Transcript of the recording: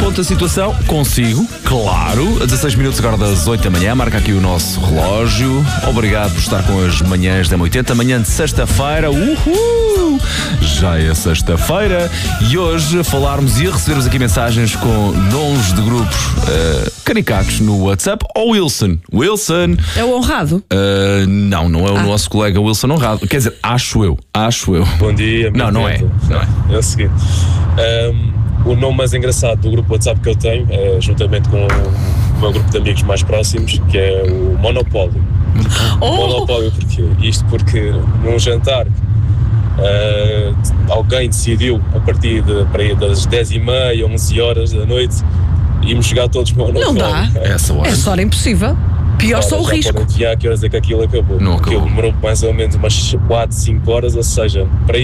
ponto da situação? Consigo, claro. A 16 minutos agora das 8 da manhã. Marca aqui o nosso relógio. Obrigado por estar com as manhãs da 80. Manhã de sexta-feira. Uhul! Já é sexta-feira. E hoje falarmos e recebermos aqui mensagens com nomes de grupos caricatos no WhatsApp. Ou Wilson. Wilson. É o honrado? Não é o nosso colega Wilson Honrado. Quer dizer, acho eu. Bom dia. Não é. É o seguinte. O nome mais engraçado do grupo WhatsApp que eu tenho é juntamente com o meu grupo de amigos mais próximos, que é o Monopólio. Monopólio porquê? Isto porque num jantar alguém decidiu a partir das 10h30, 11 horas da noite, íamos jogar todos Monopólio. Não dá. Essa hora É impossível. Pior só o risco. Podem adivinhar que horas é que aquilo acabou. Não acabou. Aquilo demorou mais ou menos umas 4, 5 horas, ou seja, para